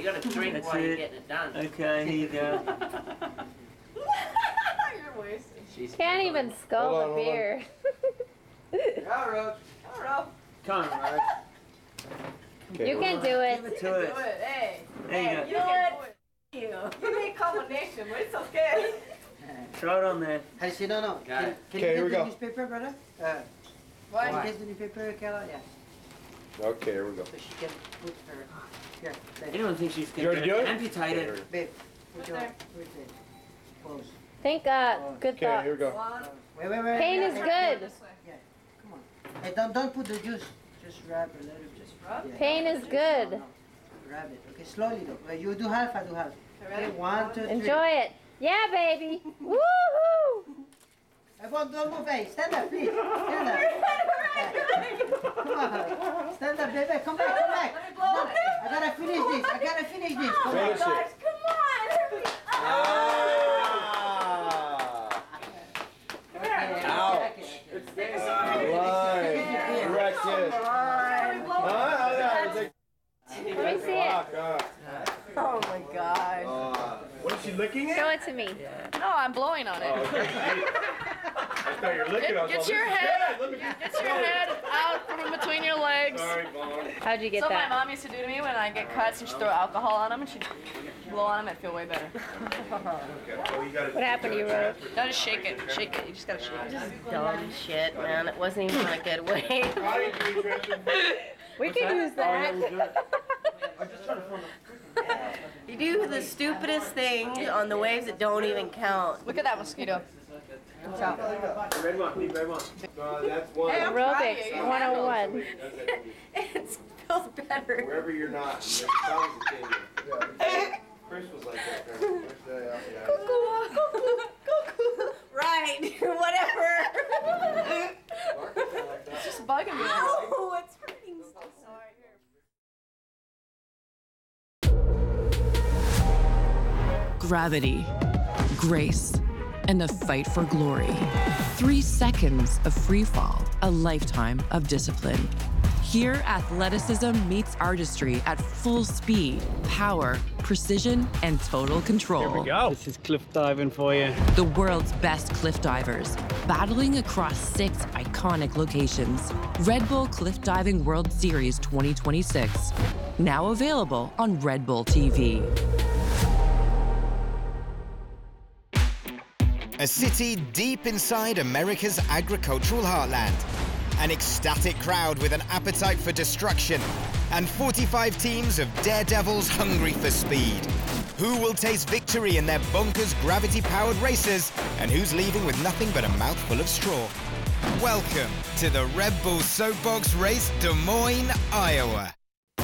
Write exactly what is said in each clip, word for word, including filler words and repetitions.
you got to drink That's while you're it. getting it done. Okay, here you go. You're wasted. She's Can't even scull Hold on, the hold on. beer. Yeah, Roach. Come on, Roach. Come on, Rose. Okay, You hold can on. do Give it. it You to can us. do it. Hey. There you Hey, go. you know what? You. You need combination, but it's okay. Throw it on there. Hey, see, no, no. Got Can, it. can Okay, you here we get the go. newspaper, brother? Uh, Why? can you get the newspaper, Kayla? Yeah. Okay, here we go. So she can put her. Here, there. Anyone thinks she's You already do it? amputated? Babe, put your. there. Put it. Close. Think, uh, good Okay, thoughts. here we go. One. Wait, wait, wait. Pain yeah, is yeah. good. This way. Yeah, come on. Hey, don't, don't put the juice. Just rub a little bit. Just rub? Yeah. Pain is No, good. no. Rub it. Okay, slowly though. Wait, you do half, I do half. Okay, ready? Okay, one, two, three. Enjoy it. Yeah, baby. Woohoo! Everyone, don't move. Hey, stand up, please. Stand up. Come on. Stand up, baby. Come back, come back. Let me blow it. I gotta finish this. I gotta finish this. Come Finish on. it. Come on. Ah! Ouch. Line. Wrecked it. Huh? Let me see it. Fuck, uh, Oh my god. uh, what is she licking it? Show it to me. No, I'm blowing on it. Oh, okay. I thought you were licking it. I was Get all, your this is head- good. Let me get Get your head out from between your legs. Sorry, Vaughn. How'd you get So my that? mom used to do to me when I get cuts and she'd throw alcohol on them and she'd blow on them, I'd feel way better. Okay, so you gotta, What happened to you, Rose? No, just shake it. Shake it. You just gotta shake it. Dumb shit, man. It wasn't even a good way. How do you do transfer? We can use that. I'm just trying to form You do the stupidest things on the waves that don't even count. Look at that mosquito. Red one, big red one. No, that's one. Hey, I'm proud of you. Aerobics You one oh one. That's it. It feels better. Wherever you're not, the sounds are changing. Chris was like that. Yeah, yeah. Right, whatever. It's just bugging me. Ow, it's hurting so Gravity, grace, and a fight for glory. Three seconds of free fall, a lifetime of discipline. Here, athleticism meets artistry at full speed, power, precision, and total control. Here we go. This is cliff diving for you. The world's best cliff divers, battling across six iconic locations. Red Bull Cliff Diving World Series twenty twenty-six, now available on Red Bull T V. A city deep inside America's agricultural heartland. An ecstatic crowd with an appetite for destruction. And forty-five teams of daredevils hungry for speed. Who will taste victory in their bonkers gravity-powered races? And who's leaving with nothing but a mouthful of straw? Welcome to the Red Bull Soapbox Race, Des Moines, Iowa.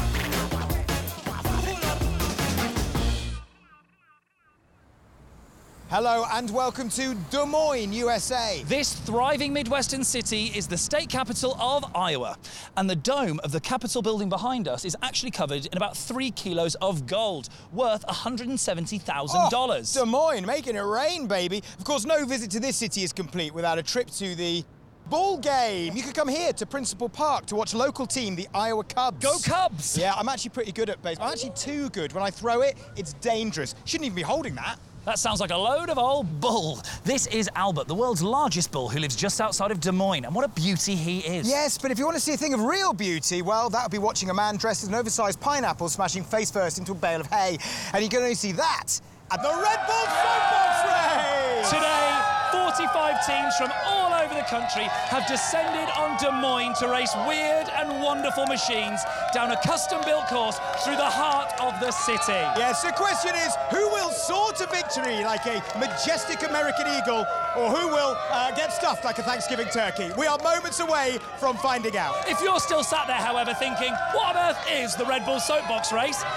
Hello and welcome to Des Moines, U S A. This thriving Midwestern city is the state capital of Iowa, and the dome of the Capitol building behind us is actually covered in about three kilos of gold, worth one hundred seventy thousand dollars. Oh, Des Moines, making it rain, baby. Of course, no visit to this city is complete without a trip to the ball game. You could come here to Principal Park to watch local team, the Iowa Cubs. Go Cubs! Yeah, I'm actually pretty good at baseball. I'm actually too good. When I throw it, it's dangerous. Shouldn't even be holding that. That sounds like a load of old bull. This is Albert, the world's largest bull, who lives just outside of Des Moines, and what a beauty he is. Yes, but if you want to see a thing of real beauty, well, that would be watching a man dressed as an oversized pineapple smashing face first into a bale of hay. And you can only see that at the Red Bull Soapbox Race! Today, forty-five teams from all over the country have descended on Des Moines to race weird and wonderful machines down a custom-built course through the heart of the city. Yes, the question is, who will soar to victory like a majestic American eagle, or who will uh, get stuffed like a Thanksgiving turkey? We are moments away from finding out. If you're still sat there, however, thinking, what on earth is the Red Bull Soapbox Race?